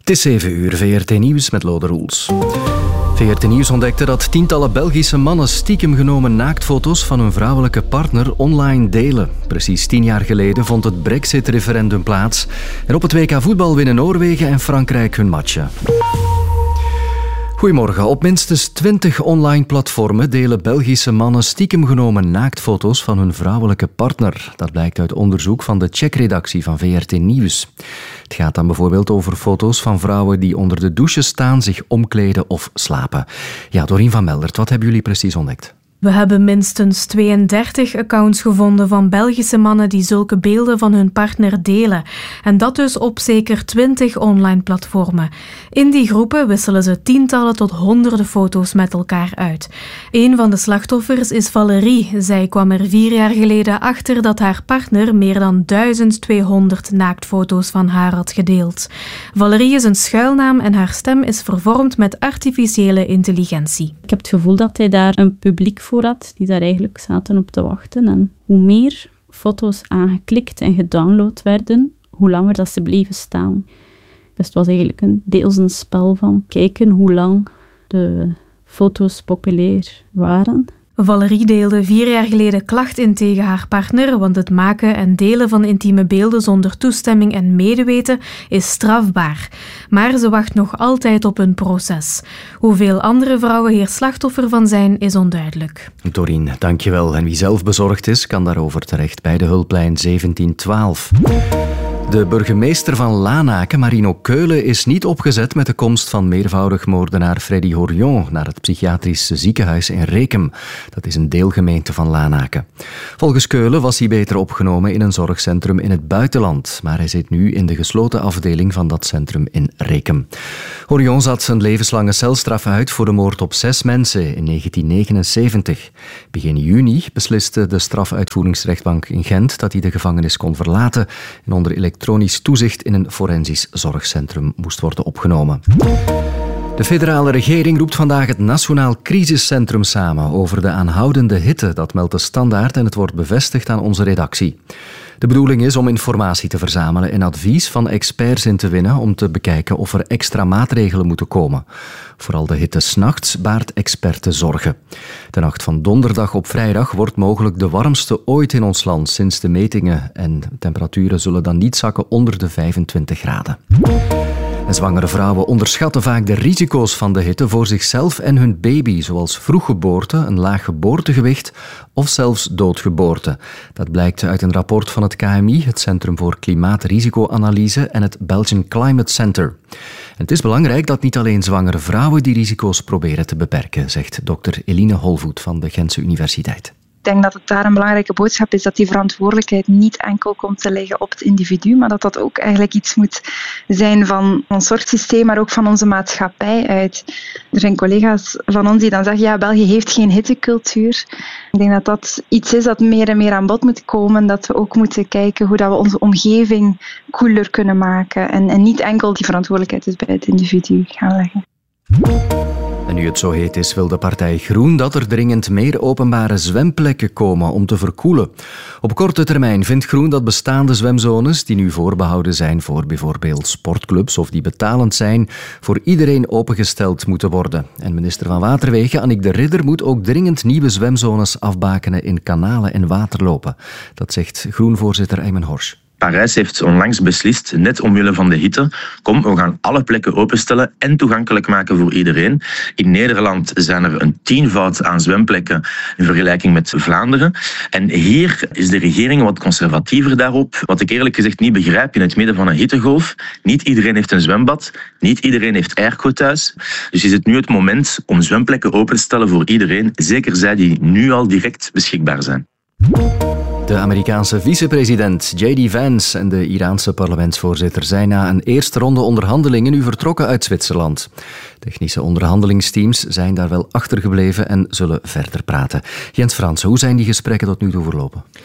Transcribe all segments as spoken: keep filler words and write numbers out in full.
Het is zeven uur, V R T Nieuws met Lode Roels. V R T Nieuws ontdekte dat tientallen Belgische mannen stiekem genomen naaktfoto's van hun vrouwelijke partner online delen. Precies tien jaar geleden vond het Brexit-referendum plaats. En op het W K voetbal winnen Noorwegen en Frankrijk hun matchen. Goedemorgen. Op minstens twintig online platformen delen Belgische mannen stiekem genomen naaktfoto's van hun vrouwelijke partner. Dat blijkt uit onderzoek van de checkredactie van V R T Nieuws. Het gaat dan bijvoorbeeld over foto's van vrouwen die onder de douche staan, zich omkleden of slapen. Ja, Dorien van Meldert, wat hebben jullie precies ontdekt? We hebben minstens tweeëndertig accounts gevonden van Belgische mannen die zulke beelden van hun partner delen. En dat dus op zeker twintig online platformen. In die groepen wisselen ze tientallen tot honderden foto's met elkaar uit. Een van de slachtoffers is Valerie. Zij kwam er vier jaar geleden achter dat haar partner meer dan duizend tweehonderd naaktfoto's van haar had gedeeld. Valerie is een schuilnaam en haar stem is vervormd met artificiële intelligentie. Ik heb het gevoel dat hij daar een publiek voor had, die daar eigenlijk zaten op te wachten. En hoe meer foto's aangeklikt en gedownload werden, hoe langer dat ze bleven staan. Dus het was eigenlijk een, deels een spel van kijken hoe lang de foto's populair waren. Valerie deelde vier jaar geleden klacht in tegen haar partner, want het maken en delen van intieme beelden zonder toestemming en medeweten is strafbaar. Maar ze wacht nog altijd op een proces. Hoeveel andere vrouwen hier slachtoffer van zijn, is onduidelijk. Dorien, dankjewel. En wie zelf bezorgd is, kan daarover terecht bij de hulplijn zeventien twaalf. De burgemeester van Lanaken, Marino Keulen, is niet opgezet met de komst van meervoudig moordenaar Freddy Horion naar het psychiatrische ziekenhuis in Rekem. Dat is een deelgemeente van Lanaken. Volgens Keulen was hij beter opgenomen in een zorgcentrum in het buitenland, maar hij zit nu in de gesloten afdeling van dat centrum in Rekem. Horion zat zijn levenslange celstraf uit voor de moord op zes mensen in negentien negenenzeventig. Begin juni besliste de strafuitvoeringsrechtbank in Gent dat hij de gevangenis kon verlaten en onder elektronisch toezicht in een forensisch zorgcentrum moest worden opgenomen. De federale regering roept vandaag het Nationaal Crisiscentrum samen over de aanhoudende hitte. Dat meldt de Standaard en het wordt bevestigd aan onze redactie. De bedoeling is om informatie te verzamelen en advies van experts in te winnen om te bekijken of er extra maatregelen moeten komen. Vooral de hitte 's nachts baart experten zorgen. De nacht van donderdag op vrijdag wordt mogelijk de warmste ooit in ons land sinds de metingen en temperaturen zullen dan niet zakken onder de vijfentwintig graden. En zwangere vrouwen onderschatten vaak de risico's van de hitte voor zichzelf en hun baby, zoals vroeggeboorte, een laag geboortegewicht of zelfs doodgeboorte. Dat blijkt uit een rapport van het K M I, het Centrum voor Klimaatrisicoanalyse, en het Belgian Climate Center. En het is belangrijk dat niet alleen zwangere vrouwen die risico's proberen te beperken, zegt dokter Eline Holvoet van de Gentse Universiteit. Ik denk dat het daar een belangrijke boodschap is dat die verantwoordelijkheid niet enkel komt te liggen op het individu, maar dat dat ook eigenlijk iets moet zijn van ons zorgsysteem, maar ook van onze maatschappij uit. Er zijn collega's van ons die dan zeggen, ja, België heeft geen hittecultuur. Ik denk dat dat iets is dat meer en meer aan bod moet komen, dat we ook moeten kijken hoe dat we onze omgeving koeler kunnen maken en, en niet enkel die verantwoordelijkheid dus bij het individu gaan leggen. En nu het zo heet is, wil de partij Groen dat er dringend meer openbare zwemplekken komen om te verkoelen. Op korte termijn vindt Groen dat bestaande zwemzones, die nu voorbehouden zijn voor bijvoorbeeld sportclubs of die betalend zijn, voor iedereen opengesteld moeten worden. En minister van Waterwegen, Annick de Ridder, moet ook dringend nieuwe zwemzones afbakenen in kanalen en waterlopen. Dat zegt Groen-voorzitter Aymen Horsch. Parijs heeft onlangs beslist, net omwille van de hitte, kom, we gaan alle plekken openstellen en toegankelijk maken voor iedereen. In Nederland zijn er een tienvoud aan zwemplekken in vergelijking met Vlaanderen. En hier is de regering wat conservatiever daarop. Wat ik eerlijk gezegd niet begrijp in het midden van een hittegolf. Niet iedereen heeft een zwembad, niet iedereen heeft airco thuis. Dus is het nu het moment om zwemplekken open te stellen voor iedereen, zeker zij die nu al direct beschikbaar zijn. De Amerikaanse vicepresident J D Vance en de Iraanse parlementsvoorzitter zijn na een eerste ronde onderhandelingen nu vertrokken uit Zwitserland. Technische onderhandelingsteams zijn daar wel achtergebleven en zullen verder praten. Jens Fransen, hoe zijn die gesprekken tot nu toe verlopen?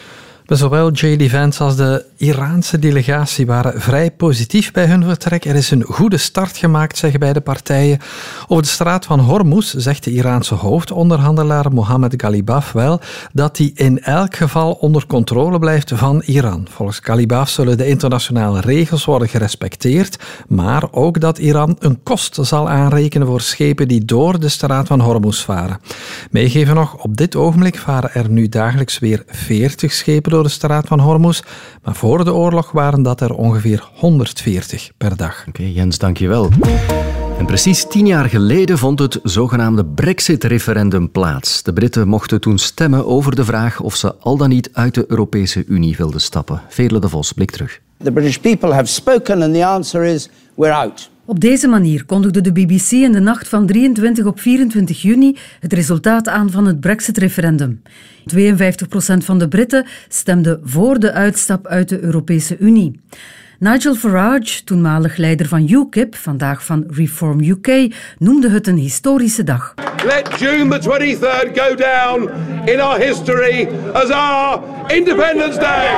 Zowel J D Vance als de Iraanse delegatie waren vrij positief bij hun vertrek. Er is een goede start gemaakt, zeggen beide partijen. Over de straat van Hormuz zegt de Iraanse hoofdonderhandelaar Mohammed Ghalibaf wel dat die in elk geval onder controle blijft van Iran. Volgens Ghalibaf zullen de internationale regels worden gerespecteerd, maar ook dat Iran een kost zal aanrekenen voor schepen die door de straat van Hormuz varen. Meegeven nog, op dit ogenblik varen er nu dagelijks weer veertig schepen door de straat van Hormuz, maar voor de oorlog waren dat er ongeveer honderdveertig per dag. Oké, okay, Jens, dank je wel. En precies tien jaar geleden vond het zogenaamde Brexit-referendum plaats. De Britten mochten toen stemmen over de vraag of ze al dan niet uit de Europese Unie wilden stappen. Veerle de Vos blikt terug. The British people have spoken and the answer is we're out. Op deze manier kondigde de B B C in de nacht van drieëntwintig op vierentwintig juni het resultaat aan van het Brexit-referendum. tweeënvijftig procent van de Britten stemde voor de uitstap uit de Europese Unie. Nigel Farage, toenmalig leider van U K I P, vandaag van Reform U K, noemde het een historische dag. Let June the twenty-third go down in our history as our Independence Day.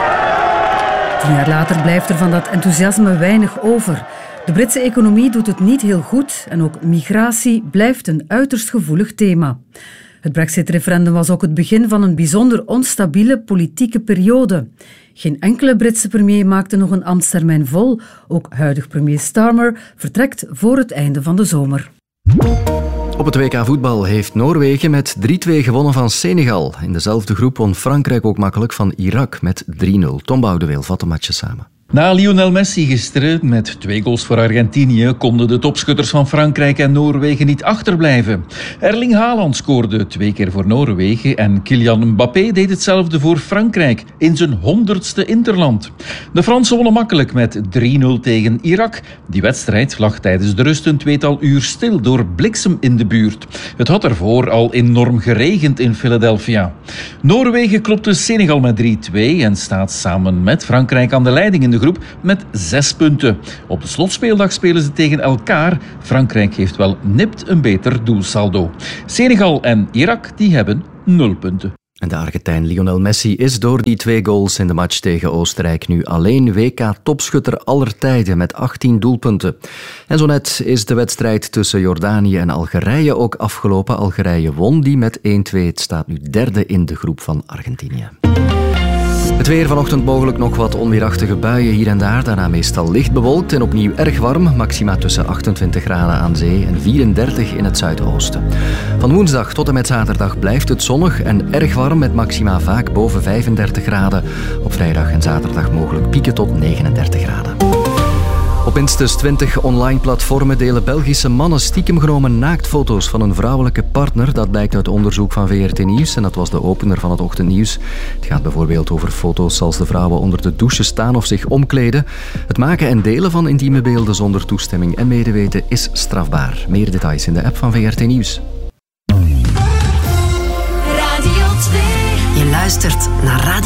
Tien jaar later blijft er van dat enthousiasme weinig over. De Britse economie doet het niet heel goed en ook migratie blijft een uiterst gevoelig thema. Het Brexit-referendum was ook het begin van een bijzonder onstabiele politieke periode. Geen enkele Britse premier maakte nog een ambtstermijn vol. Ook huidig premier Starmer vertrekt voor het einde van de zomer. Op het W K voetbal heeft Noorwegen met drie-twee gewonnen van Senegal. In dezelfde groep won Frankrijk ook makkelijk van Irak met drie nul. Tom Boudeweel vat de matchen samen. Na Lionel Messi gisteren met twee goals voor Argentinië konden de topschutters van Frankrijk en Noorwegen niet achterblijven. Erling Haaland scoorde twee keer voor Noorwegen en Kylian Mbappé deed hetzelfde voor Frankrijk in zijn honderdste interland. De Fransen wonnen makkelijk met drie nul tegen Irak. Die wedstrijd lag tijdens de rust een tweetal uur stil door bliksem in de buurt. Het had ervoor al enorm geregend in Philadelphia. Noorwegen klopte Senegal met drie twee en staat samen met Frankrijk aan de leiding in de groep met zes punten. Op de slotspeeldag spelen ze tegen elkaar. Frankrijk heeft wel nipt een beter doelsaldo. Senegal en Irak die hebben nul punten. En de Argentijn Lionel Messi is door die twee goals in de match tegen Oostenrijk nu alleen W K-topschutter aller tijden met achttien doelpunten. En zo net is de wedstrijd tussen Jordanië en Algerije ook afgelopen. Algerije won die met één twee. Het staat nu derde in de groep van Argentinië. Het weer vanochtend mogelijk nog wat onweerachtige buien hier en daar. Daarna meestal licht bewolkt en opnieuw erg warm. Maxima tussen achtentwintig graden aan zee en vierendertig in het zuidoosten. Van woensdag tot en met zaterdag blijft het zonnig en erg warm met maxima vaak boven vijfendertig graden. Op vrijdag en zaterdag mogelijk pieken tot negenendertig graden. Op minstens twintig online platformen delen Belgische mannen stiekem genomen naaktfoto's van een vrouwelijke partner. Dat blijkt uit onderzoek van V R T Nieuws en dat was de opener van het ochtendnieuws. Het gaat bijvoorbeeld over foto's als de vrouwen onder de douche staan of zich omkleden. Het maken en delen van intieme beelden zonder toestemming en medeweten is strafbaar. Meer details in de app van V R T Nieuws. Radio twee. Je luistert naar Radio